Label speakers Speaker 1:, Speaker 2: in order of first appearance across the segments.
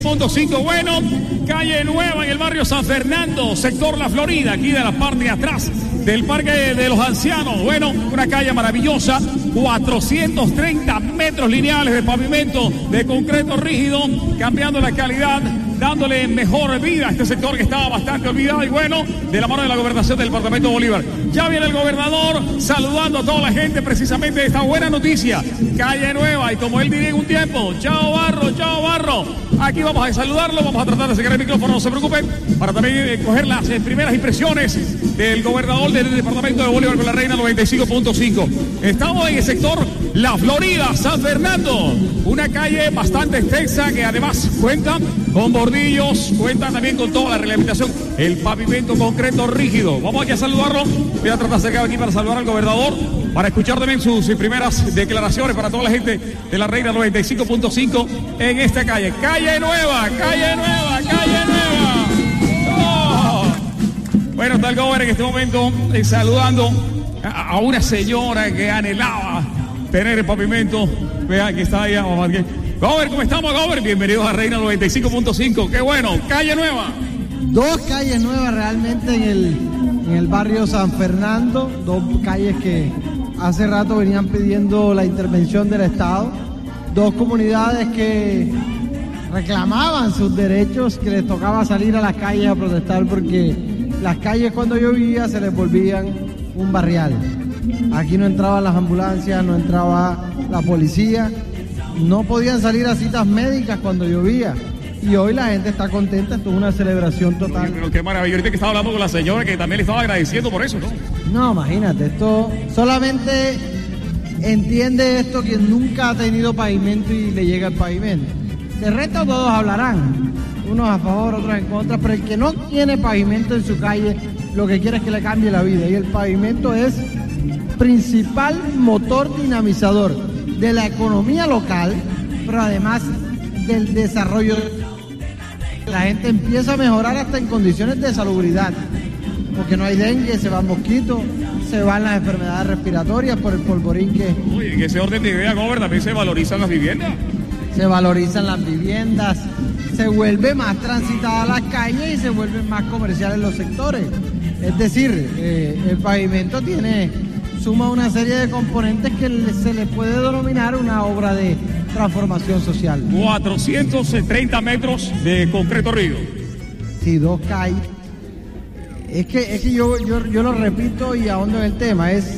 Speaker 1: .5, bueno, calle Nueva en el barrio San Fernando, sector La Florida, aquí de la parte de atrás del Parque de los Ancianos. Bueno, una calle maravillosa, 430 metros lineales de pavimento de concreto rígido, cambiando la calidad, dándole mejor vida a este sector que estaba bastante olvidado y bueno, de la mano de la gobernación del departamento de Bolívar. Ya viene el gobernador saludando a toda la gente precisamente de esta buena noticia. Calle Nueva, y como él diría en un tiempo, chao Barro, chao Barro. Aquí vamos a saludarlo, vamos a tratar de sacar el micrófono, no se preocupen, para también coger las primeras impresiones del gobernador del departamento de Bolívar con la Reina 95.5. Estamos en el sector La Florida, San Fernando, una calle bastante extensa que además cuenta con bordillos, cuenta también con toda la reglamentación, el pavimento concreto rígido. Vamos aquí a saludarlo, voy a tratar de acercar aquí para saludar al gobernador, para escuchar también sus primeras declaraciones para toda la gente de la Reina 95.5 en esta calle. Calle Nueva, calle Nueva, calle Nueva. Oh. Bueno, está el gobernador en este momento saludando a una señora que anhelaba tener el pavimento. Vean que está ahí. Gobernador, ¿cómo estamos, Gobernador? Bienvenidos a Reina 95.5. Qué bueno, calle Nueva.
Speaker 2: Dos calles nuevas realmente en el barrio San Fernando, dos calles que hace rato venían pidiendo la intervención del Estado, dos comunidades que reclamaban sus derechos, que les tocaba salir a las calles a protestar porque las calles cuando llovía se les volvían un barrial. Aquí no entraban las ambulancias, no entraba la policía, no podían salir a citas médicas cuando llovía. Y hoy la gente está contenta, esto es una celebración total.
Speaker 1: Oye, pero qué maravilla, ahorita que estaba hablando con la señora que también le estaba agradeciendo por eso, ¿no?
Speaker 2: No, imagínate, esto solamente entiende esto quien nunca ha tenido pavimento y le llega el pavimento. De resto todos hablarán, unos a favor, otros en contra, pero el que no tiene pavimento en su calle, lo que quiere es que le cambie la vida. Y el pavimento es principal motor dinamizador de la economía local, pero además del desarrollo. La gente empieza a mejorar hasta en condiciones de salubridad, porque no hay dengue, se van mosquitos, se van las enfermedades respiratorias por el polvorín que...
Speaker 1: Oye, en ese orden de idea, Gobernador, también se valorizan las viviendas.
Speaker 2: Se valorizan las viviendas, se vuelve más transitada las calles y se vuelven más comerciales los sectores. Es decir, el pavimento suma una serie de componentes que se le puede denominar una obra de transformación social.
Speaker 1: 430 metros de concreto rígido.
Speaker 2: Sí, dos calles. Es que yo lo repito y ahondo en el tema, es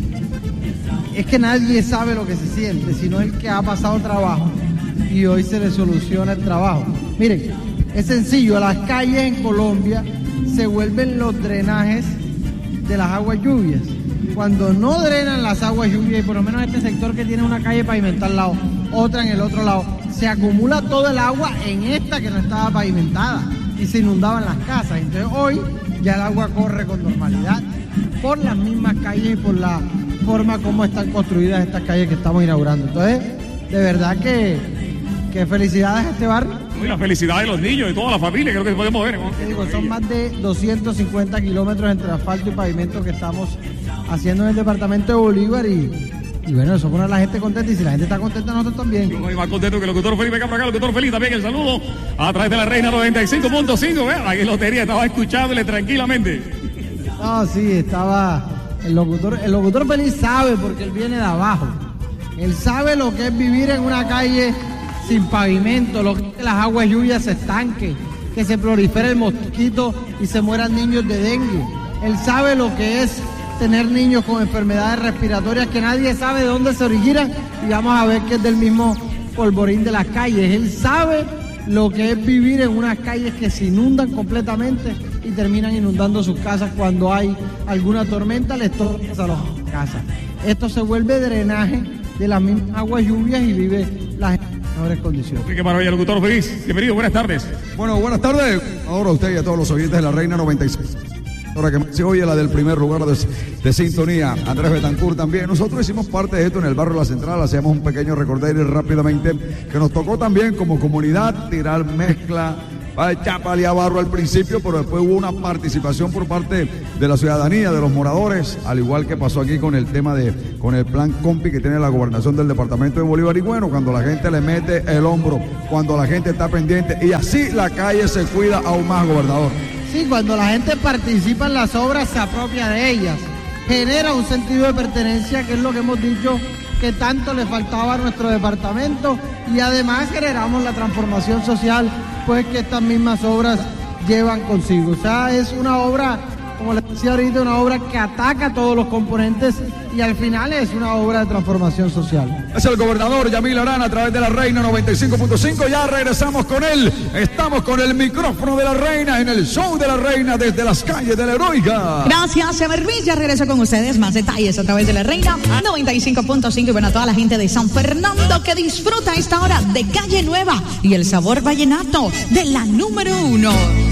Speaker 2: que nadie sabe lo que se siente, sino el que ha pasado trabajo y hoy se le soluciona el trabajo. Miren, es sencillo, las calles en Colombia se vuelven los drenajes de las aguas lluvias. Cuando no drenan las aguas lluvias, y por lo menos este sector que tiene una calle pavimentada al lado, otra en el otro lado, se acumula todo el agua en esta que no estaba pavimentada y se inundaban las casas. Entonces hoy ya el agua corre con normalidad por las mismas calles y por la forma como están construidas estas calles que estamos inaugurando. Entonces, de verdad que felicidades a este barrio.
Speaker 1: Y la felicidad de los niños y toda la familia, creo que podemos ver, ¿no?
Speaker 2: Digo, son más de 250 kilómetros entre asfalto y pavimento que estamos haciendo en el departamento de Bolívar y bueno, eso pone a la gente contenta y si la gente está contenta, nosotros también.
Speaker 1: Yo estoy más contento que el locutor Felipe. Venga para acá, locutor Felipe, también el saludo a través de la Reina 95.5. Vean, aquí en Lotería estaba escuchándole tranquilamente.
Speaker 2: No, sí, estaba el locutor Feliz sabe porque él viene de abajo. Él sabe lo que es vivir en una calle sin pavimento, lo que es que las aguas lluvias se estanquen, que se prolifere el mosquito y se mueran niños de dengue. Él sabe lo que es tener niños con enfermedades respiratorias que nadie sabe de dónde se originan y vamos a ver que es del mismo polvorín de las calles. Él sabe lo que es vivir en unas calles que se inundan completamente y terminan inundando sus casas cuando hay alguna tormenta, les toca a las casas. Esto se vuelve drenaje de las mismas aguas lluvias y vive la gente en mejores condiciones.
Speaker 1: Qué maravilla, locutor Feliz. Bienvenido, buenas tardes.
Speaker 3: Bueno, buenas tardes. Ahora a usted y a todos los oyentes de la Reina 96. Ahora que se oye la del primer lugar de sintonía, Andrés Betancourt también. Nosotros hicimos parte de esto en el barrio La Central, hacíamos un pequeño recorderis rápidamente, que nos tocó también como comunidad tirar mezcla chápale a barro al principio, pero después hubo una participación por parte de la ciudadanía, de los moradores, al igual que pasó aquí con el tema con el plan Compi que tiene la gobernación del departamento de Bolívar. Y bueno, cuando la gente le mete el hombro, cuando la gente está pendiente, y así la calle se cuida aún más, gobernador.
Speaker 2: Sí, cuando la gente participa en las obras, se apropia de ellas, genera un sentido de pertenencia, que es lo que hemos dicho que tanto le faltaba a nuestro departamento, y además generamos la transformación social pues que estas mismas obras llevan consigo. O sea, es una obra, como les decía ahorita, una obra que ataca todos los componentes y al final es una obra de transformación social.
Speaker 3: Es el gobernador Yamil Arana a través de la Reina 95.5. Ya regresamos con él. Estamos con el micrófono de la Reina en el show de la Reina desde las calles de la Heroica.
Speaker 4: Gracias, Ever Ruiz. Ya regreso con ustedes. Más detalles a través de la Reina 95.5. Y bueno, a toda la gente de San Fernando que disfruta esta hora de Calle Nueva y el sabor vallenato de la número 1.